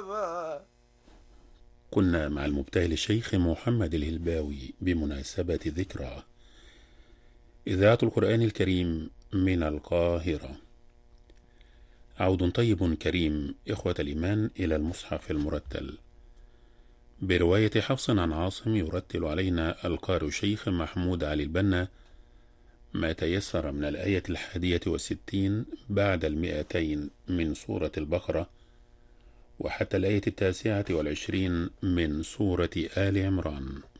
كنا مع المبتهل الشيخ محمد الهلباوي بمناسبة ذكرى إذاعة القرآن الكريم من القاهرة. عود طيب كريم إخوة الإيمان إلى المصحف المرتل برواية حفص عن عاصم. يرتل علينا القارئ الشيخ محمود علي البنا ما تيسر من الآية 61 بعد 200 من سورة البقرة وحتى الآية 29 من سورة آل عمران.